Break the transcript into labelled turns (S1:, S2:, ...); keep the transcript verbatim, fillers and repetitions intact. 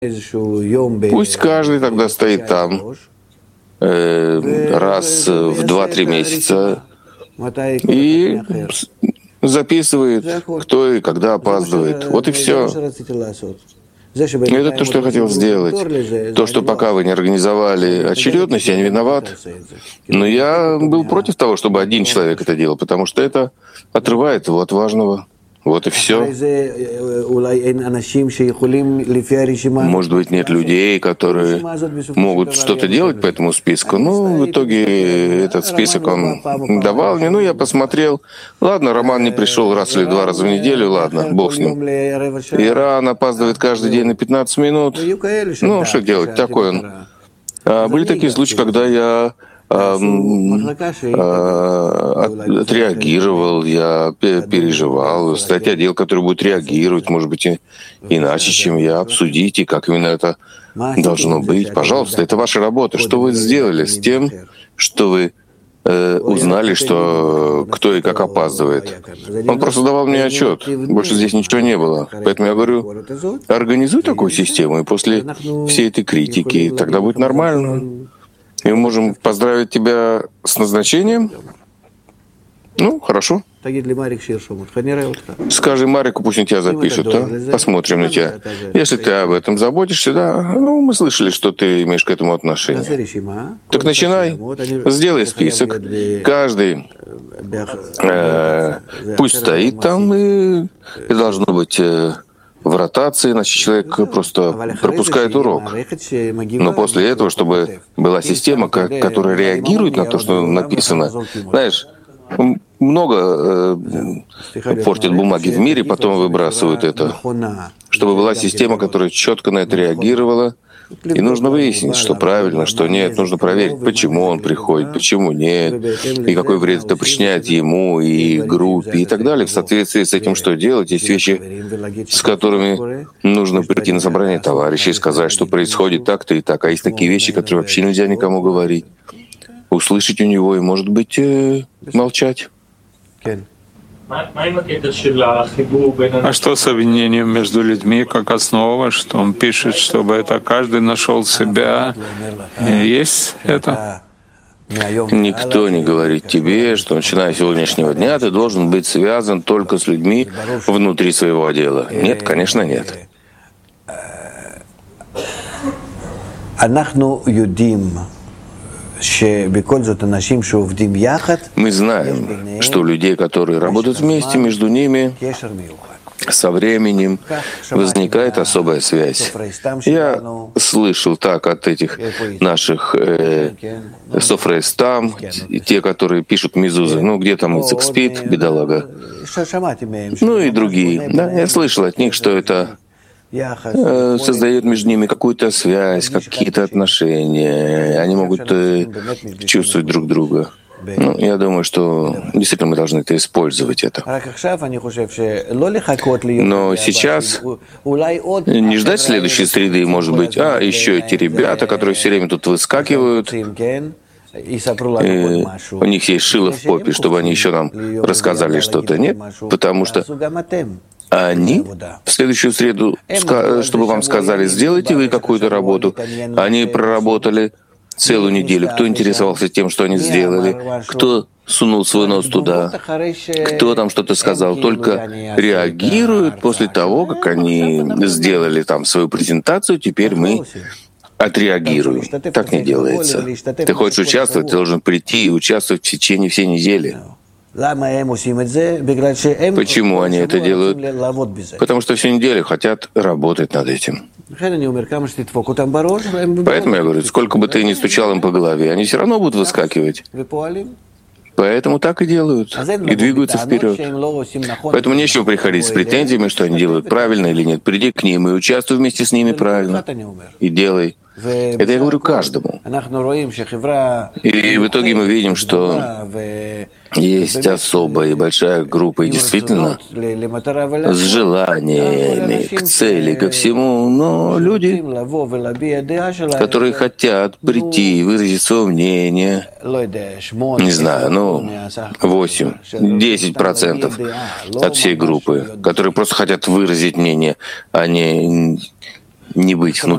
S1: Пусть каждый тогда стоит там э, раз в два-три месяца и записывает, кто и когда опаздывает. Вот и все. Это то, что я хотел сделать. То, что пока вы не организовали очередность, я не виноват. Но я был против того, чтобы один человек это делал, потому что это отрывает его от важного. Вот и все. Может быть, нет людей, которые могут что-то делать по этому списку. Ну, в итоге этот список он давал мне. Ну, я посмотрел. Ладно, Роман не пришел раз или два раза в неделю. Ладно, бог с ним. Иран опаздывает каждый день на пятнадцать минут. Ну, что делать? Такой он. А были такие случаи, когда я отреагировал, я переживал. Кстати, отдел, который будет реагировать, может быть, и иначе, чем я, обсудите, как именно это должно быть. Пожалуйста, это ваша работа. Что вы сделали с тем, что вы э, узнали, что кто и как опаздывает? Он просто давал мне отчет. Больше здесь ничего не было. Поэтому я говорю, организуй такую систему, и после всей этой критики тогда будет нормально. И мы можем поздравить тебя с назначением. Ну, хорошо. Скажи Марику, пусть он тебя запишет, а? Посмотрим на тебя. Если ты об этом заботишься, да, ну, мы слышали, что ты имеешь к этому отношение. Так начинай. Сделай список. Каждый э, пусть стоит там, и, и должно быть... Э, в ротации, иначе человек просто пропускает урок. Но после этого, чтобы была система, которая реагирует на то, что написано, знаешь, много э, портят бумаги в мире, потом выбрасывают это. Чтобы была система, которая четко на это реагировала, и нужно выяснить, что правильно, что нет. Нужно проверить, почему он приходит, почему нет, и какой вред это причиняет ему и группе и так далее. В соответствии с этим, что делать, есть вещи, с которыми нужно прийти на собрание товарищей и сказать, что происходит так-то и так. А есть такие вещи, которые вообще нельзя никому говорить. Услышать у него и, может быть, э, молчать.
S2: А что с объединением между людьми как основа, что он пишет, чтобы это каждый нашел себя? Есть это?
S1: Никто не говорит тебе, что начиная с сегодняшнего дня ты должен быть связан только с людьми внутри своего отдела. Нет, конечно, нет. Мы знаем, что у людей, которые работают вместе, между ними со временем возникает особая связь. Я слышал так от этих наших э, софрейстам, те, которые пишут мезузы, ну где там Ицек спит, бедолага, ну и другие. Да, я слышал от них, что это э, создает между ними какую-то связь, какие-то отношения. Они могут э, чувствовать друг друга. Ну, я думаю, что действительно мы должны это использовать. Это. Но сейчас не ждать следующей среды, может быть, а еще эти ребята, которые все время тут выскакивают, и у них есть шило в попе, чтобы они еще нам рассказали что-то. Нет, потому что они в следующую среду, чтобы вам сказали, сделайте вы какую-то работу, они проработали целую неделю. Кто интересовался тем, что они сделали? Кто сунул свой нос туда? Кто там что-то сказал? Только реагируют после того, как они сделали там свою презентацию, теперь мы отреагируем. Так не делается. Ты хочешь участвовать, ты должен прийти и участвовать в течение всей недели. Почему они это делают? Потому что всю неделю хотят работать над этим. Поэтому я говорю, сколько бы ты ни стучал им по голове, они все равно будут выскакивать. Поэтому так и делают, и двигаются вперед. Поэтому нечего приходить с претензиями, что они делают правильно или нет. Приди к ним и участвуй вместе с ними правильно. И делай. Это я говорю каждому. И в итоге мы видим, что есть особая и большая группа, и действительно с желаниями, к цели, ко всему, но люди, которые хотят прийти и выразить свое мнение, не знаю, ну, восемь-десять процентов от всей группы, которые просто хотят выразить мнение, а не не быть внутри